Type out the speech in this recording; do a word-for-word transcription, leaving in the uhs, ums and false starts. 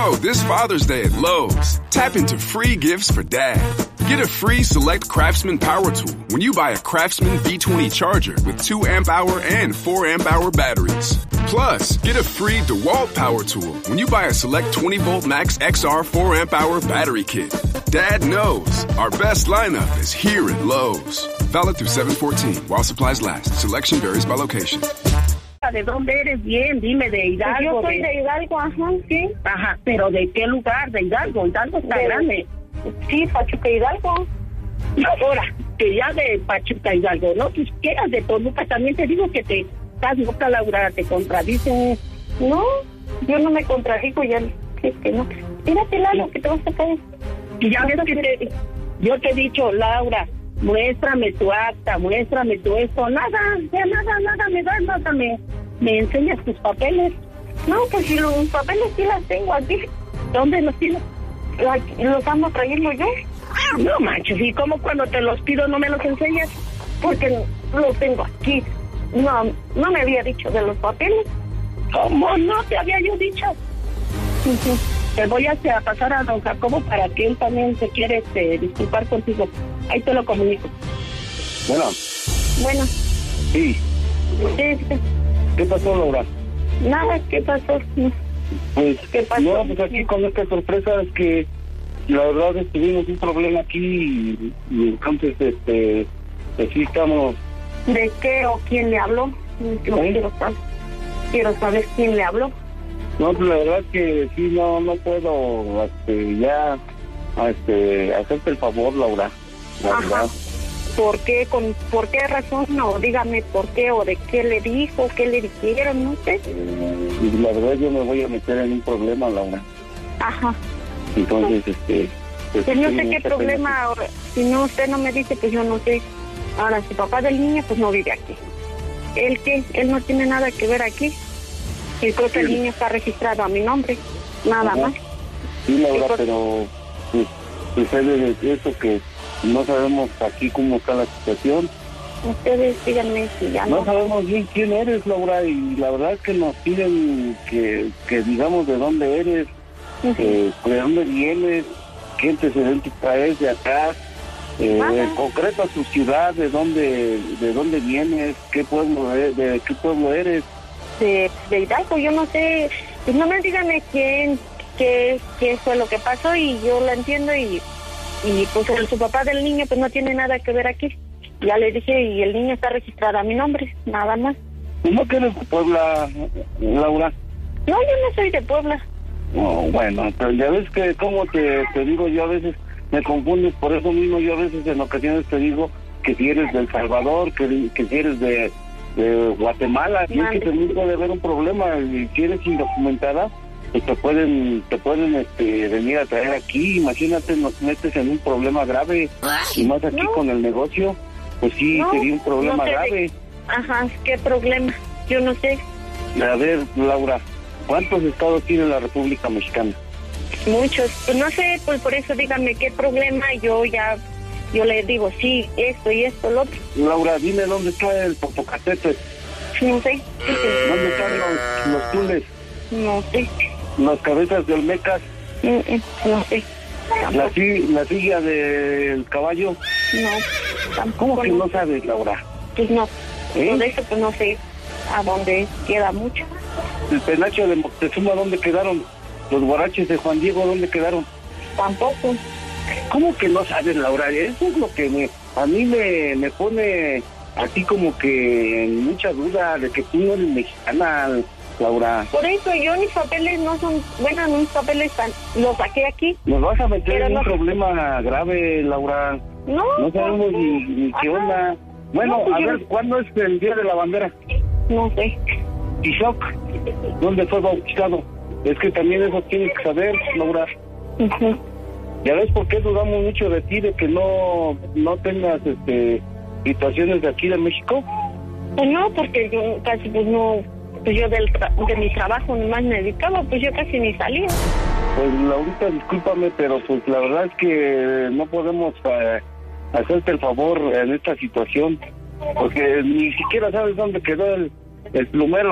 Oh, this Father's Day at Lowe's, tap into free gifts for Dad. Get a free Select Craftsman power tool when you buy a Craftsman V twenty charger with two amp hour and four amp hour batteries. Plus, get a free DeWalt power tool when you buy a Select twenty volt Max X R four amp hour battery kit. Dad knows our best lineup is here at Lowe's. Valid through seven fourteen while supplies last. Selection varies by location. ¿De dónde eres? Bien, dime, de Hidalgo. Yo soy de, de Hidalgo, ajá, sí. Ajá, pero ¿de qué lugar? De Hidalgo. Hidalgo está de, grande. Sí, Pachuca, Hidalgo. Ahora, que ya de Pachuca, Hidalgo, ¿no? Pues quieras de Toluca, también te digo que te estás loca, Laura, te contradicen. No, yo no me contradigo, ya es que no. Mírate, Lalo, que te vas a caer. Y ya ves que te, yo te he dicho, Laura, muéstrame tu acta, muéstrame tu esto, nada, ya nada, nada me das, nada me, me enseñas tus papeles. No, pues si los papeles sí las tengo aquí. ¿Dónde los tienes? Los ando trayendo yo. No manches, ¿y cómo cuando te los pido no me los enseñas? Porque los tengo aquí. No, no me había dicho de los papeles. ¿Cómo no te había yo dicho? Uh-huh. Te voy a, a pasar a don Jacobo para que él también se quiere este, disculpar contigo. Ahí te lo comunico. Bueno. Bueno. Sí. Sí, sí. ¿Qué pasó, Laura? Nada, ¿qué pasó? Pues, ¿Qué pasó? No, pues aquí con esta sorpresa es que la verdad es que tuvimos un problema aquí y, y entonces, este, pues sí estamos... ¿De qué o quién le habló? Yo ¿Eh? quiero saber. Quiero saber quién le habló. No, pues la verdad es que sí, no no puedo este, ya este, hacerte el favor, Laura. La Ajá. verdad. ¿Por qué? Con, ¿Por qué razón? No, dígame por qué o de qué le dijo, qué le dijeron, no sé. Y la verdad yo me voy a meter en un problema, Laura. Ajá. Entonces, este... Pues, pues no sé qué problema, ahora, si no usted no me dice, pues yo no sé. Ahora, si papá del niño, pues no vive aquí. ¿Él qué? Él no tiene nada que ver aquí. Y creo que el niño está registrado a mi nombre, nada Ajá. más. Sí, Laura, pues, pero pues, sucede de eso que no sabemos aquí cómo está la situación. Ustedes díganme si ya no... No sabemos bien quién eres, Laura, y la verdad es que nos piden que, que digamos de dónde eres, Uh-huh. eh, de dónde vienes, qué antecedentes traes de acá, eh, en concreto a tu ciudad, de dónde de dónde vienes, qué pueblo eres, de qué pueblo eres. De, de Hidalgo, yo no sé, pues no me díganme quién, qué, qué fue lo que pasó y yo lo entiendo y, y pues el, su papá del niño pues no tiene nada que ver aquí. Ya le dije y el niño está registrado a mi nombre, nada más. ¿Cómo que eres de Puebla, Laura? No, yo no soy de Puebla. No, bueno, pero ya ves que como te, te digo, yo a veces me confundes, por eso mismo yo a veces en ocasiones te digo que si eres de El Salvador, que, que si eres de... de Guatemala, y es que también puede haber un problema, y si eres indocumentada, pues te pueden, te pueden este, venir a traer aquí, imagínate, nos metes en un problema grave, y más aquí no. con el negocio, pues sí, no, sería un problema no sé grave. De... Ajá, ¿qué problema? Yo no sé. A ver, Laura, ¿cuántos estados tiene la República Mexicana? Muchos, pues no sé, pues por eso dígame qué problema, yo ya... Yo le digo, sí, esto y esto, lo otro. Laura, dime dónde está el Popocatépetl. No sé. ¿Dónde están los, los tules? No sé. Las cabezas de Olmecas. No sé. La, la silla del caballo. No, tampoco. ¿Cómo que no sabes, Laura? Pues no. ¿Eh? Por eso pues no sé a dónde queda mucho. El penacho de Moctezuma, ¿dónde quedaron? Los guaraches de Juan Diego, ¿dónde quedaron? Tampoco. ¿Cómo que no sabes, Laura? Eso es lo que me, a mí me, me pone así como que en mucha duda de que tú no eres mexicana, Laura. Por eso yo mis papeles no son, bueno, mis papeles están, los saqué aquí. Nos vas a meter Pero en no... un problema grave, Laura. No. No sabemos ni, ni qué onda. Bueno, no, pues a yo... ver, ¿cuándo es el Día de la Bandera? No sé. Tizoc, ¿dónde fue bautizado? Es que también eso tienes que saber, Laura. Uh-huh. Ya ves por qué dudamos mucho de ti, de que no no tengas este situaciones de aquí de México. Pues no, porque yo casi pues no, pues yo del tra- de mi trabajo nomás me dedicaba, pues yo casi ni salía. Pues Laurita, discúlpame, pero pues la verdad es que no podemos eh, hacerte el favor en esta situación, porque ni siquiera sabes dónde quedó el, el plumero.